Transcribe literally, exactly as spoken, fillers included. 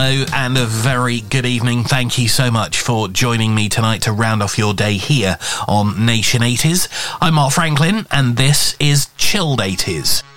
hello and a very good evening. Thank you so much for joining me tonight to round off your day here on Nation eighties. I'm Mark Franklin and this is Chilled eighties.